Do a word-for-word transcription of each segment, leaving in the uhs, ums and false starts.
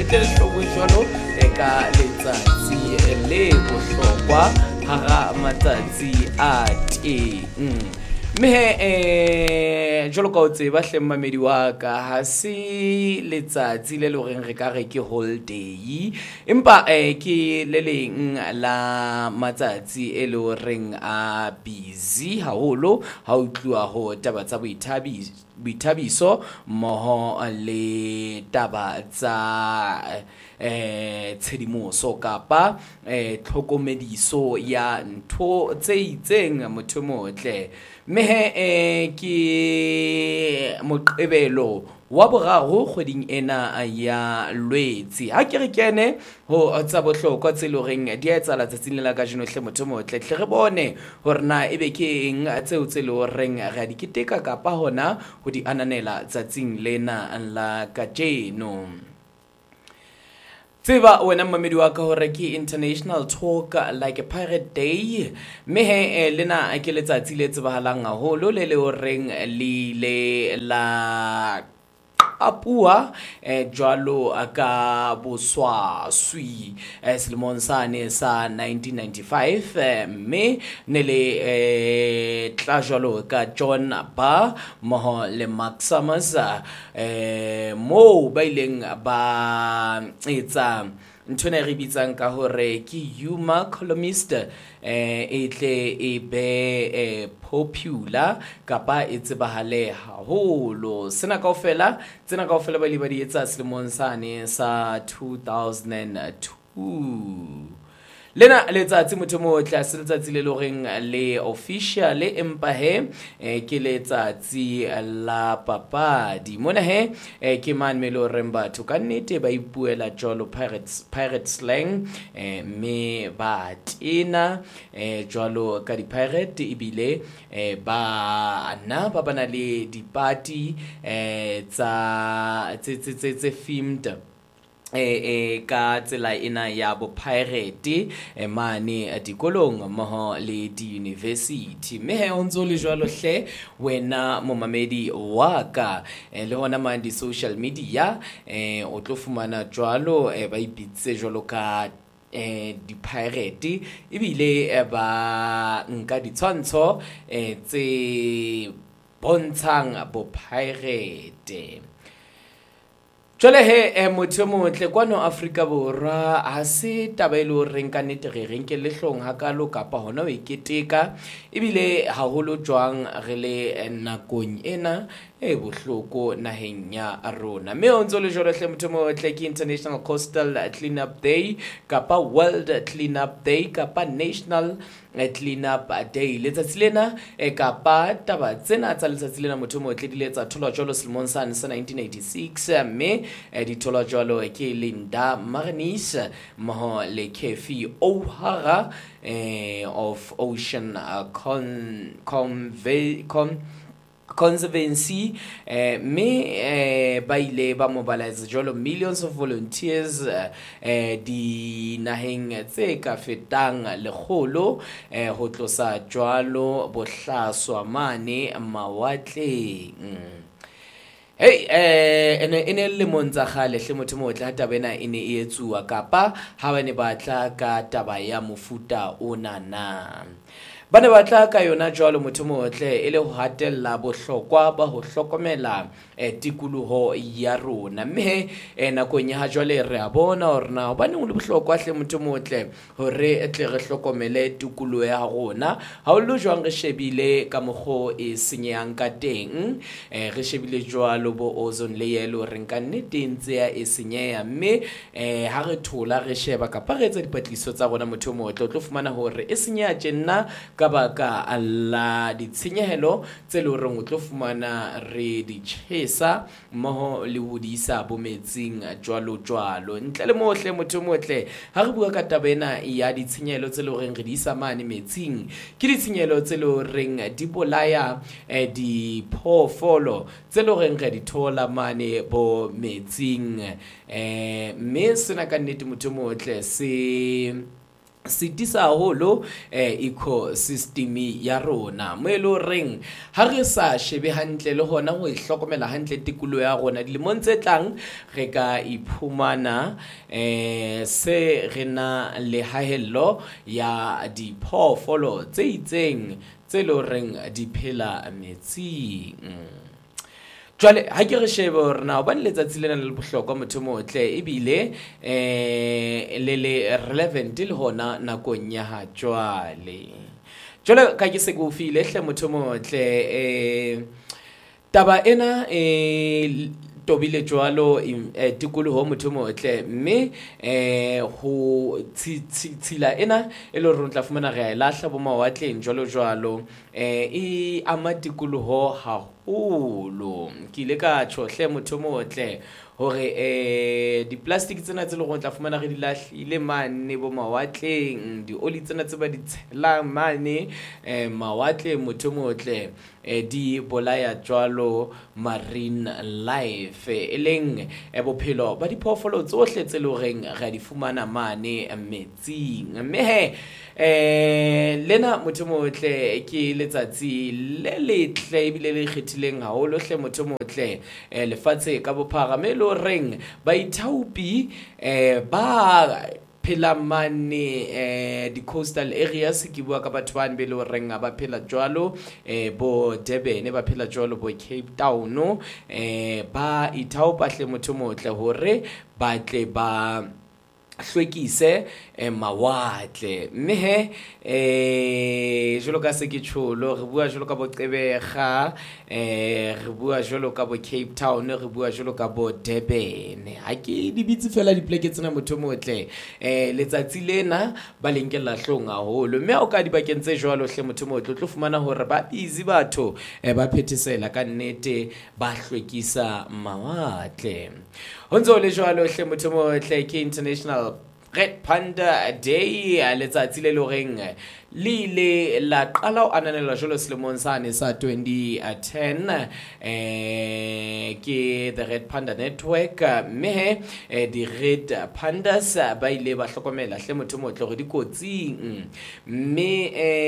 e tle le hlobwe jwalo e ka letsatsi le bohlokwa hara matsatsi a teng. Mme eh jwalo ka o tseba hle mmamedi wa ka ha se letsatsi le loreng re ka re ke holiday, empa eh ke le leng la matsatsi e loreng a busy haholo ha o tluwa ho taba tsa boithabiso boithabiso moho le taba tsa eh tshedimoso kapa eh tlhokomediso ya ntho tse itseng motho motle. Mehe eh ke moqebelo wa boraro kgweding ena ya Lwetse ha ke re kene ho tsa bohlokwa tse loreng di a etsala tsatsing la ka jeno hle motho motle tle re bone hore na ebe ke eng tseo tse loreng ra di keteka kapa hona ho di ananela tsatsing lena la ka jeno. Tseba wena mmamedi wa ka hore ke International Talk Like a Pirate Day, mehe lena ke letsatsi le tsebahalang haholo le le horeng le le la apua eh jwalo ka boswaswi eh selemong sane sa nineteen ninety-five eh, me ne le eh tla jwalo ka John Ba moho le Mark Summers eh mo ba ileng ba etsa ntona re bitsang ka hore ke humor columnist eh etle e be eh, popular kapa e tsebahale haholo. Sena kaofela tsena kaofela ba le ba di etsa selemong sane sa two thousand two. Lena letsatsi motho motle se letsatsi le loreng le official empa he eh, ke letsatsi la papadi mona he eh, ke man me lo reng batho ka nnete ba ipuela jwalo pirates pirate slang eh, me ba tena eh, jwalo ka di pirate ibile eh, ba na ba bana le di party eh, tsa tse tse tse filmed eh eh ka tsela ena ya bo pirate eh, mane dikolong moho le di university. Mehe onzo le jwalo hle wena momamedi wa ka eh, le hona man di social media eh o tlo fumana jwalo eh, ba ipitse jwalo ka eh di pirate ibile eh, ba nka ditshwantsho eh tse bontshang bo pirate. Jole he eh, motho motle kwano Afrika Borwa ha se taba ile o reng ka nnete re renke le hlong hakalo kapa hona o iketeka ebile haholo jwang re le nakong ena e bohloko naheng ya rona. Me ontso le jole hle motho motle ke International Coastal Cleanup Day kapa World Cleanup Day kapa National Cleanup Day. Letsatsi lena e kapa taba tsena tsa letsatsi lena motho motle di letsa tholwa jwalo selemong sane sa nineteen eighty-six me di tholwa jwalo ke Linda Marnis moho le Kefi O'Hara eh, of Ocean uh, con convey con Conservancy eh, me eh, ba ile ba mobilize jolo millions of volunteers eh, di naheng tse ka fetang lekgolo eh, ho tlosa jwalo bohlaswa mane mawatleng. mm. Hey eh ene ene le monza khale hle motho motle ha taba ena ene e etsuwa kapa ha bane batla ka taba ya mofuta ona na bane batla ka yona jwalo motho motle ele ho hatella bohlokwa ba ho hlokomela eh, tikoloho ya rona. Mme eh, nakong ya jwale re a bona hore na bane ho le bohlokwa hle motho motle hore etle re hlokomele tikoloho ya rona ha o lo jwang re shebile ka mogho e senyang ka teng eh, re shebile jwalo bo ozone layer lo re nka nnete ntse ya e senyeha mme eh, ha re thola re sheba kapa re etsa dipatliso tsa rona motho motle o tlo fumana hore e senyeha tjena ka baka alla ditshenyehelo tse le reng o tlo fumana re di tshesa moho le ho di isa bo metsing jwalo jwalo ntle le mohle motho motle ha re bua ka tabena ya ditshenyehelo tse le reng re di isa mane metsing ke ditshenyehelo tse le reng di bolaya eh, di phoofolo tse le reng re di thola mane bo metsing eh me sena ka nnete motho motle se sitisa haholo eh, ecosystem ya rona mo e le reng ha re sa shebe hantle le hona ho ihlokomela hantle tikolo ya rona dilemong tse tlang re ka iphumana eh, se rena le hahello ya diphoofolo tse itseng tse le reng di phela metsing. Jwale ha ke re shebe hore na ba letsatsi lena le bohlokwa motho motle ebile eh le le relevant le hona nakong ya ha jwale. Jwale ka ke se go file hle motho motle eh taba ena eh tobile jwalo eh, tikoloho motho motle mme eh ho tshila ena e le re tla fumana re a lahla bo mawatleng jwalo jwalo eh e ama tikoloho ha holo ke ile ka tshohle motho motle hore eh di plastic tsena tse le go tla fumana re di lahlile mane bo mawatleng di oli tsena tse ba di tshela mane eh mawatle motho motle eh di bolaya jwalo marine life e leng e bophelo ba diphoofolo tsohle tse le reng ga di fumana mane metsing mme he eh lena motho motle ke letsatsi le letle ebile le kgethileng haholo hle motho motle eh lefatshe ka bophara me lo reng ba ithaopi eh ba phela mane eh di coastal areas ke bua ka batho ba be le reng ba phela jwalo eh bo Durban ba phela jwalo bo Cape Town eh ba ithaopa hle motho motle hore ba tle ba hlwekise eh, mawatle mme he eh jolo ka se ke tsholo re bua jolo ka bo Qebega eh re bua jolo ka bo Cape Town re bua jolo ka bo Durban ha ke di bitse fela di pleke tsena motho motle eh letsatsi lena ba lenkela hlong haholo mme o ka di bakeng tse jwalo hle motho motle tlo fumana hore ba busy batho eh ba phethisela ka nnete ba hlwekisa mawatle honzo le jwalo hle motho motle ke International Red Panda Day letsatsi le loreng le le la qala o ananela jolo selemong sane sa twenty ten eh ke the Red Panda Network mme eh, di Red Pandas ba ile ba hlokomela hle motho motle gore di kotsing mme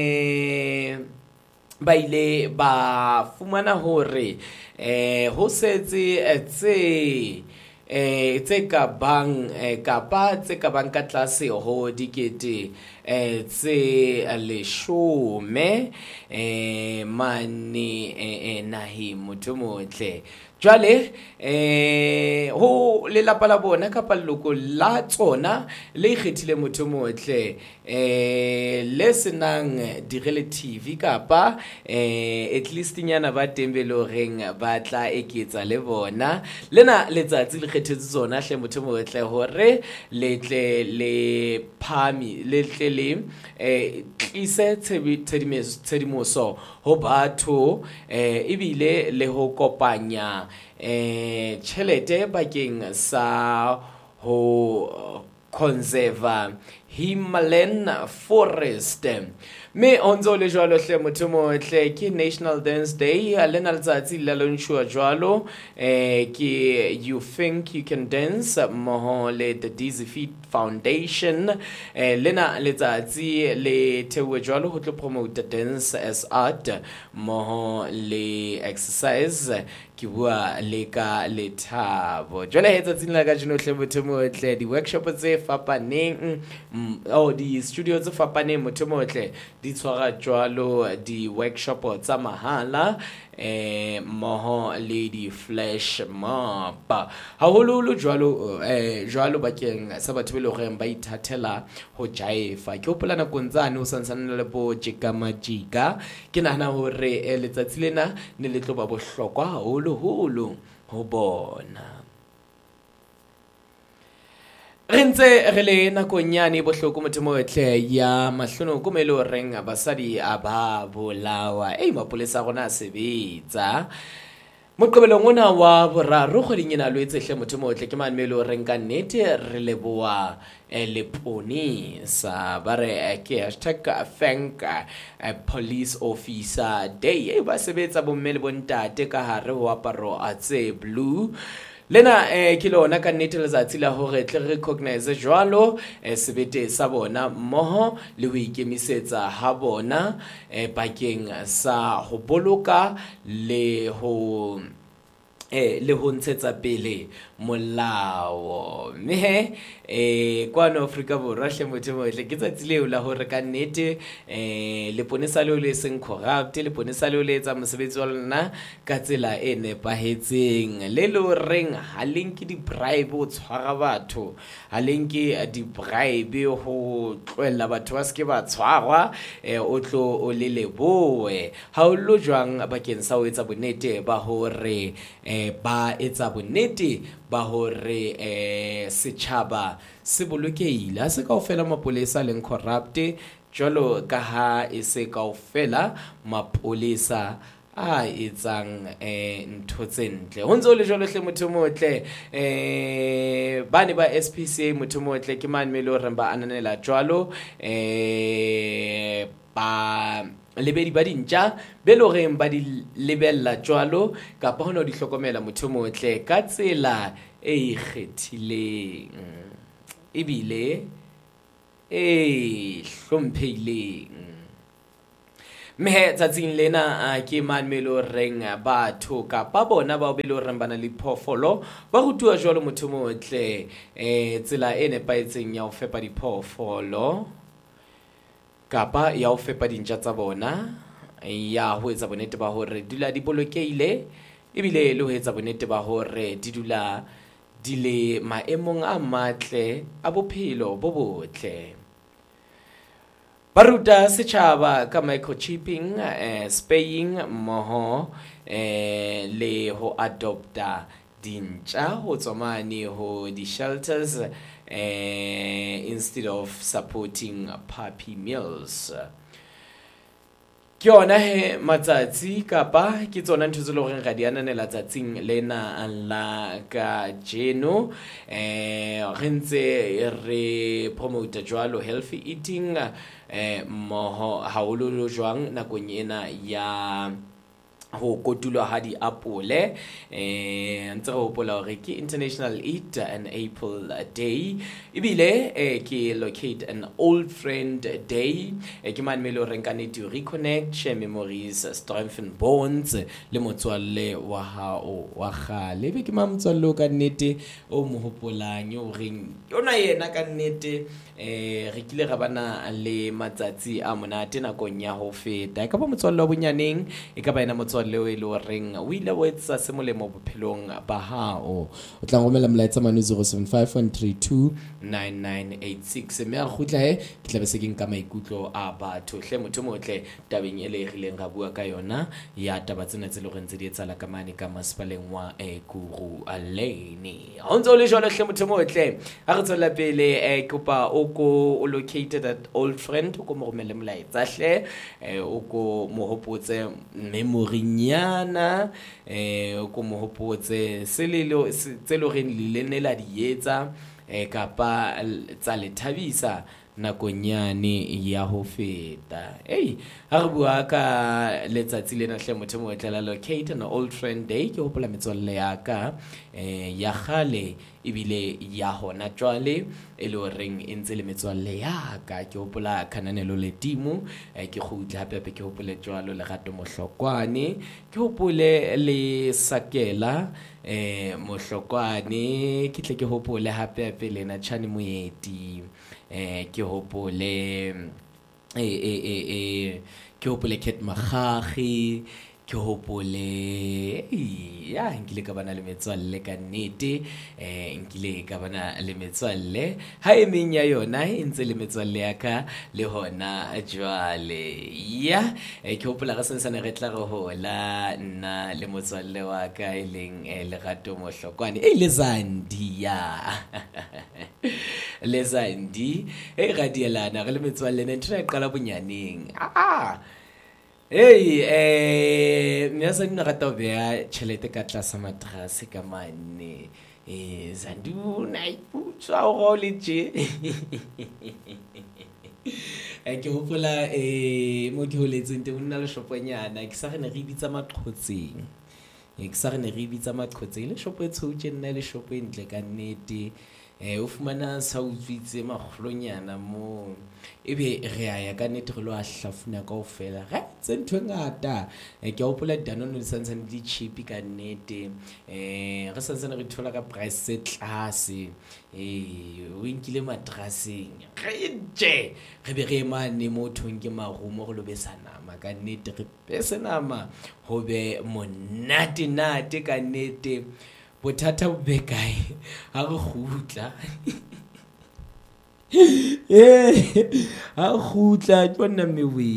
eh ba ile ba fumana hore eh ho setse tse eh tse ka bang eh, kapa tse ka bang ka tlase ho dikete eh tse leshome eh mane eh, nahi motho motle jwale eh ho le lapa la bona ka palloko la tsona le ikgethile motho motle eh le senang di relative kapa eh at least nyana ba tembelo reng ba tla eketsa le bona lena letsatsi le kgethetse tsona hle motho motle hore le tle le phami le tle le eh tlise tshedimoso ho batho eh ebile le ho kopanya eh chelete bakeng sa ho conserve Himalayan forest me onzo le jwalo hle motho motle ke National Dance Day lena letsatsi la launchwa jwalo eh ke You Think You Can Dance moho le the Dizzy Feet Foundation eh lena letsatsi le thewe jwalo ho tlo promote dance as art moho le exercise ke bua le ka lethabo jwale he tsatsing la ka jeno hle motho motle di workshop tse fapaneng oh di studio tse fapaneng motho motle di tshwara jwalo di workshop tsa mahala eh moho le di flash mob haholo jwalo eh jwalo bakeng sa batho be le gore ba ithathela ho jaifa ke hopola na kontsane o santsana le bo jikamajika ke nahana hore letsatsi lena ne le tlo ba bohlokwa haholo holo ho bona re ntse re le nakonyane bohloko motho motle ya mahlono ko melo reng basadi a ba bolawa ei mapolesa rona a sebetsa moqebelong ona wa boraro kgweding ena lo etse hle motho motle ke mane melo reng ka nnete re leboa leponisa ba re ke hashtag thank a police officer day e ba sebetsa bo mme le bontate ka hare ho aparo a tse blue lena eh ke lona ka nnete letsatsi la hore tle recognize jwalo eh, sebete sa bona mmoho le ho ikemisetsa ha bona eh, bakeng sa ho boloka le ho eh le ho ntshetsa pele molao mme eh kwano Afrika Borwa hle motho motle ke tsatsi leo la hore ka nnete eh le ponesa leo le seng corrupt le ponesa leo le etsa mosebetsi wa lona ka tsela e nepahetseng le lo reng ha lenki di bribe o tshwara batho ha lenki di bribe ho tloella batho ba ske ba tshwarwa eh o tlo o le leboe ha o lo jwang bakeng sa ho etsa bonnete ba hore eh ba etsa bonnete ba hore eh setjhaba se bolokehile ha se kaofela mapolesa leng corrupt jwalo ka ha e se kaofela mapolesa a etsang eh ntho tse ntle ho ntso le jwalo hle motho motle eh bane ba S P C A motho motle ke man me lo re ba ananela jwalo eh ba lebedi ba dintja be lo reng ba di lebella jwalo ka pa hona di hlokomela motho motle ka tsela e ikgethileng ebile e hlomphehileng mehe tsatsing lena ke man me lo reng batho ka pa bona ba be lo reng bana le phofolo ba go tua jwalo motho motle eh tsela e nepaetseng ya ho fepa diphofolo kapa ya ho fepa dintja tsa bona ya ho etsa bonnete ba hore dula di bolokehile ebile le ho etsa bonnete ba hore di dula di le maemong a matle a bophelo bo botle baruta setjhaba ka microchipping eh spaying moho eh le ho adopta dintja ho tsomane ho di shelters eh instead of supporting puppy mills ke ona he matsatsi kapa ke tsona ntho tse le hore ga di ananela tsatsing lena la ka jeno eh re ntse re promote jwalo healthy eating eh mo haolo jwang nakong ena ya ho kotulwa ha di apole eh ntse re hopola hore ke International Eat an Apple Day ibile eh ke locate an old friend day eh ke man melo renkane to reconnect share memories strengthen bonds le motswalle wa hao wa khale be ke ma motswalle ka nnete o mo hopolang o reng yona yena ka nnete eh re kile ga bana le matsatsi a monate nakong ya ho feta e ka ba motswalle wa bonyaneng e ka ba ena motswalle o ile o reng o ile o etsa se molemo bophelong ba hao o tla ngomela molaetsa manu zero seven five one three two nine nine eight six me a khutla he ke tla be se ke nka maikutlo a batho hle motho motle tabeng ele e rileng ga bua ka yona ya taba tsena tse le go ntse di etsala ka mane ka masipaleng wa Ekuru Aleni ha ntse o le jona hle motho motle a re tswela pele e kopa o ko located at old friend o ko mo romelle molaetsa hle o ko mo hopotse memory nyana eh o ko mo hopotse se le tse lo reng le ne la di etsa eh kapa tsa le thabisa nakonyane ya ho feta hey ha re bua ka letsatsi lena hle motho mo tla locate an old friend day ke hopola metswalle ya ka eh ya khale ibile ya hona jwale e le reng e ntse le metswalle ya ka ke hopola kananelo le timu eh ke khutla hape hape ke hopole jwalo le gato mohlokwane ke hopole le sakela eh mohlokwane ke tle ke hopole hape hape le na Chani Moeti eh ke hopole eh eh eh ke hopole Ket Magagi ke hopole ya nkile ka bana le metswalle ka nnete eh nkile ka bana le metswalle ha e meng ya yona e ntse le metswalle ya ka le hona jwale ya ke hopola ga sensane re tla re hola nna le motswalle wa ka e leng le gato mohlokwane e le Zandi ya le Zandi e ga dielana re le metswalle ne ntse re qala bonyaneng ah hey eh mme sa nna rata be ya chelete ka tlasa matrase ka mane eh Zandu na iputswa o le je e ke hopola eh mo ke holetseng te o nna le shoponyana ke sa re ne re bitsa maqhotseng ke sa re ne re bitsa maqhotse le shopo e tshotse nna le shopo e ntle ka nnete eh o fumana sa utswitse magolonyana mo ebe re a ya ka nnete re lo a hlafuna kaofela re tse ntho ngata ke a hopola danono di santsane di cheap ka nnete eh re santsane re thola ka price se tlase eh o inkile matraseng re je re be re mane mo thong ke marumo go lo besa nama ka nnete re besa nama ho be monate nate ka nnete bothata bo be kae ha re gutla eh ha gutla tsona mewe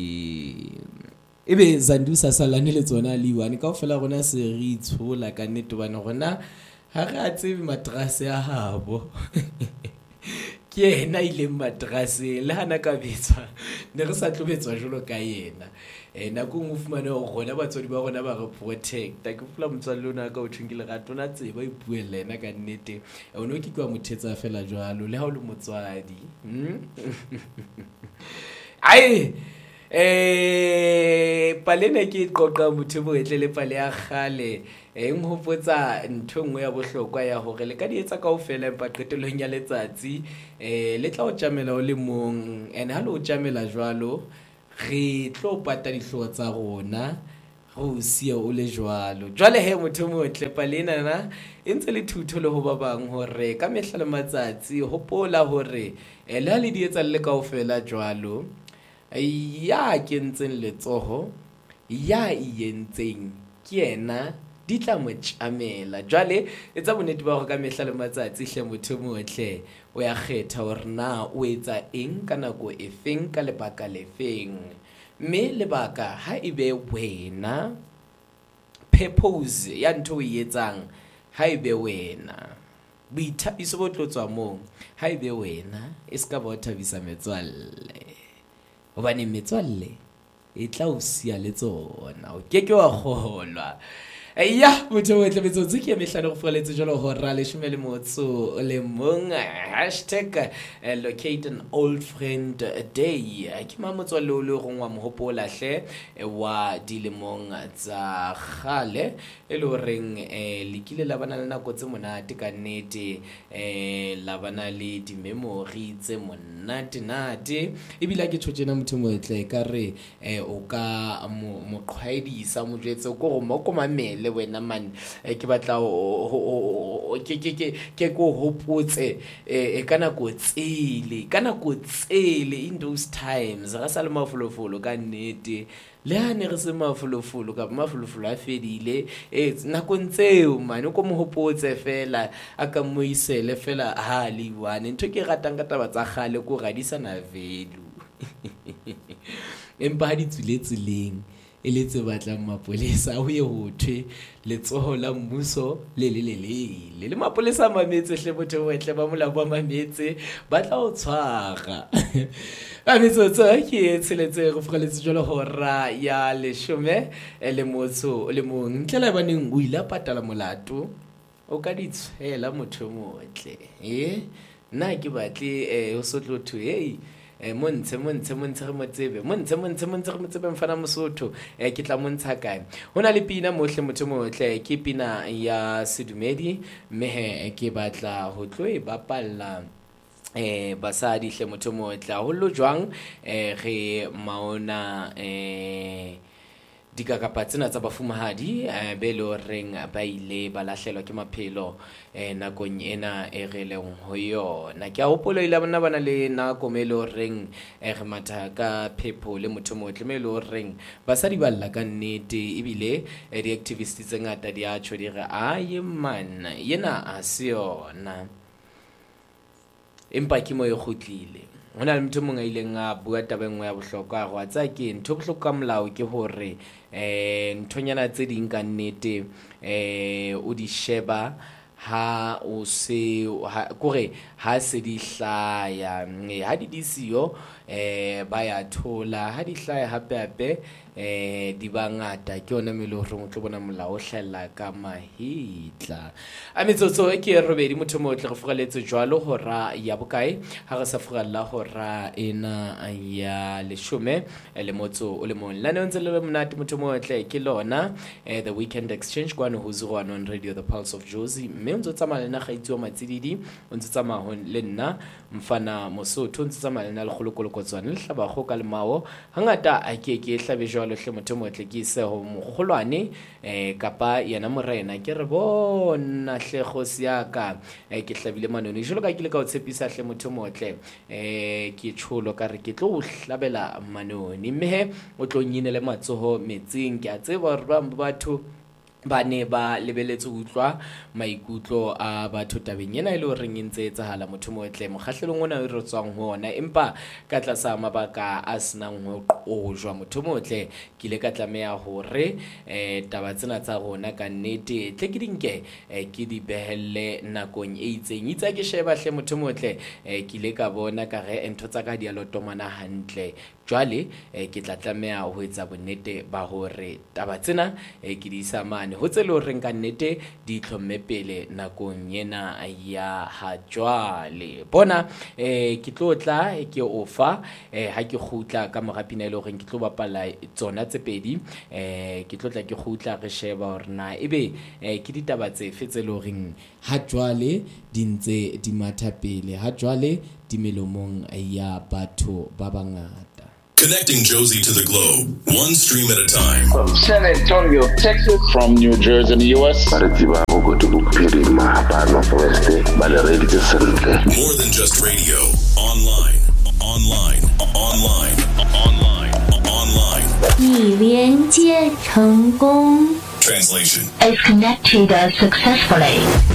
ebe zandusa salane le tsona liwane kaofela rona se re itshola ka nnete bana rona ha re a tsebe matrase a habo ke yena ile matrase le hana ka betswa ne re sa tlobetswa jolo ka yena eh nako ngwe fumane go gona batswadi ba gona ba re protect ke fula motswalle lona ka o thungile ga tona tseba ipuelle ena ka nnete o no ke kwa mothetsa fela jwalo le ha o le motswadi ai eh palene ke qoqa motho bo etle le pale ya khale e ngopotsa ntho ngwe ya bohlokwa ya hore le ka di etsa kaofela empa qetelong ya letsatsi eh le tla o tjamela o le mong and ha lo tjamela jwalo re tlo pata dihloho tsa rona go sia o le jwalo jwale he motho mo tle palena na entse le thutho le ho ba bang hore ka mehla le matsatsi hopola hore e la le di etsa le kaofela jwalo ya ke ntseng letsoho ya iyentseng ke yena di tla mo tjamela jwale etsa bonnete ba go ka mehla le matsatsi hle motho motle o ya kgetha hore na o etsa eng ka nako e feng ka lebaka le feng mme lebaka ha ebe wena purpose ya ntho o etsang ha ebe wena boithabiso bo tlotswa mo ha ebe wena e ska ba thabisa metswalle hobane metswalle e tla o sia le tsona o keke wa kgolwa ya motho o tle betso tsike mehlano go foletse jalo ho ra le shumele motso le mong hashtag uh, locate an old friend day ke ma motswalle o le go ngwa mohopola hle wa dilemong tsa khale e le reng eh lekile la bana le nako tse monate ka nnete eh la bana le di memory tse monate nate e bila ke tshotjena motho mo tle ka re eh o ka mo qhwaedisa mo jetse go mo komamela le wena man ke batla o ke ke ke ke go hopotse e kana go tsile kana go tsile in those times ga sa le mafulofolo ka nnete le hane re se mafulofolo ka mafulofolo a fedile e nako ntseo man o ko mo hopotse fela aka moisele fela ha le one ntho ke ratang ka taba tsa gale go gadisa na value empa di tsuletseng e le tse batlang mapolesa o ye ho thwe letsoho la mmuso le le le le le mapolesa mametse hle botho wetle ba mola ba mametse ba tla o tshwara a metsotso ke tseletse go fgaletse jolo hora ya leshome le motso le mong ntlela ba neng o ile patala molato o ka di tshela motho motle eh nna ke batle eh o sotlo thu hey eh montshe montshe montshe re motsebe montshe montshe montshe re motsebe mfana mosotho eh ke tla montsha kae hona le pina mohle motho motle ke pina ya sedumedi mehe ke batla ho tlo e bapalla eh basadi hle motho motle ho lo jwang eh re maona eh dikakapa tsena tsa bafumahadi be le reng ba ile ba lahlelwa ke maphelo eh nakong ena e re leng ho yona ke a hopola ile bana bana le nako me le reng e re matha ka phepho le motho motle me le reng basadi ba lla ka nnete ebile di activists tse ngata di a tshwe di re aye man yena a se yona empa ke mo e khutlile hona le motho mongwe ile nga bua taba engwe ya bohlokwa go tsa ke ntho bohlokwa molao ke hore eh nthonyana tse ding ka nnete eh o di sheba ha o se kore ha se di hlaya ha di disiyo eh ba ya thola ha di hlaya hape hape eh di bangata ke yona me le hore mo tlo bona molao hlella ka mahitla a metsotso e ke robedi motho mo tle go fugaletse jwalo hora ya bokae ha re sa fugalla hora ena ya leshome le motso o le mong la ne ntse le monate motho mo tle ke lona eh, the weekend exchange kwa no ho zero one on radio the pulse of Jozi mme ntse tsamaya lena ga itse o matsididi o ntse tsamaya ho le nna mfana mosotho ntse tsamaya lena le kgolokolokotswana le hlaba go ka le mao hangata a ke ke hlabe jwalo hle motho mo tle ke se ho mogolwane eh kapa yena morena ke re bona hle khosi ya ka eh, ke hlabile manone jolo ka ke le ka o tshepisa hle motho mo tle eh ke tsholo ka re ke tlo hlabela manone mme o tlo nyinele matsoho metsing ke a tseba hore ba batho ba ne ba lebeletse utlwa maikutlo a batho tabeng ena ile o reng ntse etsahala motho mo tle mokgahlelong ona o re tswang ho ona empa ka tlasa mabaka a senang ho qojwa motho mo tle ke ile ka tlameha hore eh taba tsena tsa rona ka nnete tle ke dinke eh, ke di behelle nakong e itseng itsa ke sheba hle motho mo tle eh, ke ile ka bona ka re ntho tsa ka di a lotomana hantle jwale eh, ke tla tlameha ho etsa bonnete ba hore taba tsena eh, ke di isa mane ho tselo reng ka nnete di tlhomme pele nakong yena ya ha jwale bona eh ke tlotla ke ofa eh ha ke khutla ka morapina ile reng ke tlo bapala tsona tse pedi eh ke tlotla ke khutla re sheba hore na ebe eh, ke ditaba tse fetselo reng ha jwale di ntse di matha pele ha jwale di melomong ya batho ba bangata. Connecting Jozi to the globe, one stream at a time. From San Antonio, Texas. From New Jersey in the U S. More than just radio. Online, online, online, online, online. 已连接成功。 Translation Is connected successfully.